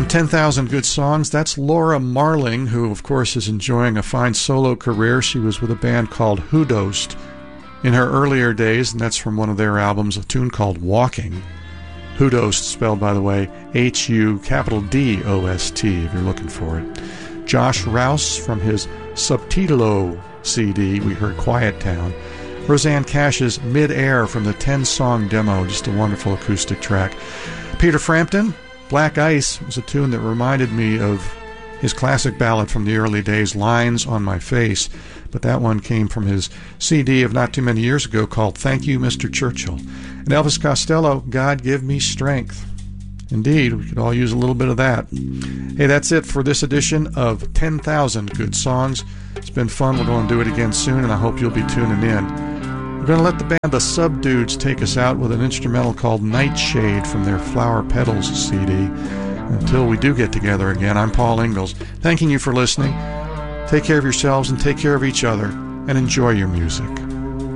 10,000 Good Songs. That's Laura Marling, who, of course, is enjoying a fine solo career. She was with a band called Who Dost in her earlier days, and that's from one of their albums, a tune called Walking. Who Dost, spelled, by the way, H-U-D-O-S-T, if you're looking for it. Josh Rouse from his Subtitolo CD, we heard Quiet Town. Rosanne Cash's Mid-Air from the 10-song demo, just a wonderful acoustic track. Peter Frampton, Black Ice, was a tune that reminded me of his classic ballad from the early days, Lines on My Face, but that one came from his CD of not too many years ago called Thank You, Mr. Churchill. And Elvis Costello, God Give Me Strength. Indeed, we could all use a little bit of that. Hey, that's it for this edition of 10,000 Good Songs. It's been fun. We're going to do it again soon, and I hope you'll be tuning in. We're going to let the band The Subdudes take us out with an instrumental called Nightshade from their Flower Petals CD. Until we do get together again, I'm Paul Ingalls, thanking you for listening. Take care of yourselves and take care of each other, and enjoy your music.